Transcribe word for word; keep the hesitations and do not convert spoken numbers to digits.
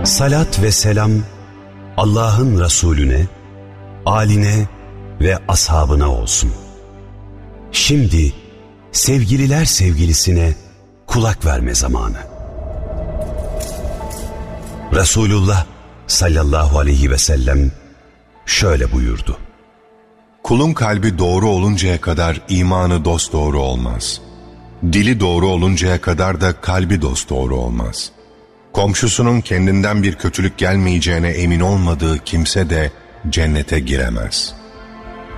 Salat ve selam Allah'ın Resulüne, âline ve ashabına olsun. Şimdi sevgililer sevgilisine kulak verme zamanı. Resulullah sallallahu aleyhi ve sellem şöyle buyurdu: Kulun kalbi doğru oluncaya kadar imanı dosdoğru olmaz. Dili doğru oluncaya kadar da kalbi dosdoğru olmaz. Komşusunun kendinden bir kötülük gelmeyeceğine emin olmadığı kimse de cennete giremez.